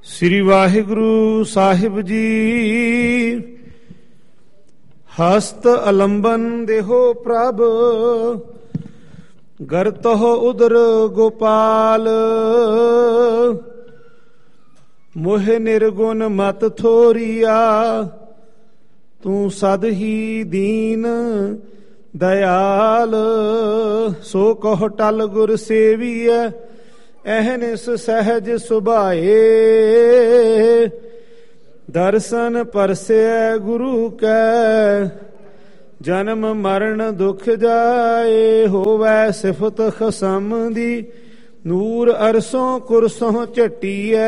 ਸ੍ਰੀ ਵਾਹਿਗੁਰੂ ਸਾਹਿਬ ਜੀ। ਹਸਤ ਅਲੰਬਨ ਦੇਹੋ ਪ੍ਰਭ, ਗਰਤਹੁ ਉਦਰ ਗੋਪਾਲ। ਮੋਹਿ ਨਿਰਗੁਣ ਮਤ ਥੋਰੀਆ, ਤੂੰ ਸਦ ਹੀ ਦੀਨ ਦਇਆਲ। ਸੋ ਕਹੁ ਟਲ ਗੁਰ ਸੇਵੀਐ, ਅਹਨਿਸ ਸਹਿਜ ਸੁਭਾਏ। ਦਰਸ਼ਨ ਪਰਸੈ ਗੁਰੂ ਕੈ, ਜਨਮ ਮਰਨ ਦੁਖ ਜਾਏ। ਹੋਵੈ ਸਿਫਤ ਖਸਮ ਦੀ, ਨੂਰ ਅਰਸੋਂ ਕੁਰਸੋਂ ਝਟੀਐ।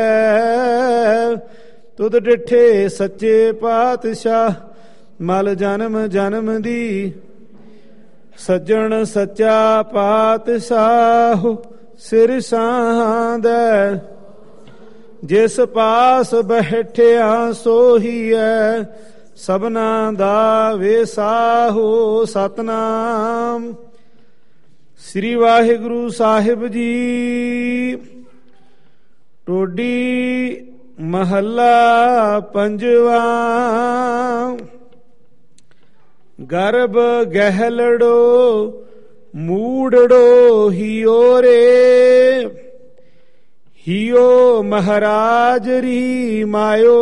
ਤੁਧ ਡਿਠੇ ਸੱਚੇ ਪਾਤਸ਼ਾਹ, ਮਲ ਜਨਮ ਜਨਮ ਦੀ। ਸੱਜਣ ਸੱਚਾ ਪਾਤਸ਼ਾਹ, ਸਿਰ ਸਾਂਦੈ। ਜਿਸ ਪਾਸ ਬੈਠਿਆ ਸੋਹੀਐ, ਸਭਨਾ ਦਾ ਵੇਸਾਹੋ। ਸਤਨਾਮ ਸ੍ਰੀ ਵਾਹਿਗੁਰੂ ਸਾਹਿਬ ਜੀ। ਟੋਡੀ ਮਹੱਲਾ ਪੰਜਵਾ। ਗਰਭ ਗਹਿਲੜੋ ਮੂੜੜੋ ਹਿਓ ਰੇ। ਹਿਓ ਮਹਾਰਾਜ ਰੀ ਮਾਇਓ,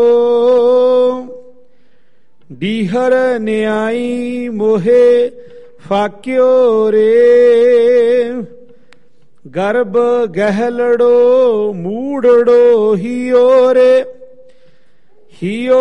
ਡੀਹਰ ਨਿਆਈ ਮੋਹੇ ਫਾਕਿਓ ਰੇ। ਗਰਭ ਗਹਿਲੜੋ ਮੂੜੜੋ ਹਿਓ ਰੇ। ਹਿਓ